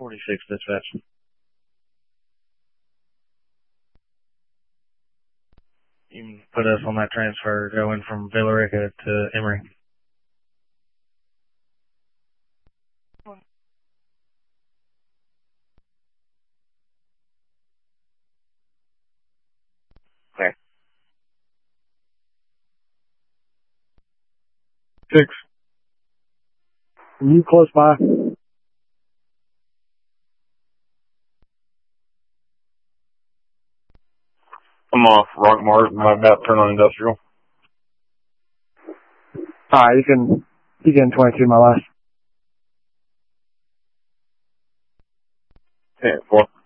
46 dispatch. You can put us on that transfer going from Villa Rica to Emory. Okay. 6. Are you close by? I'm off Rock Mart. I'm about to turn on industrial. Alright, you can 22, my last. 10-4.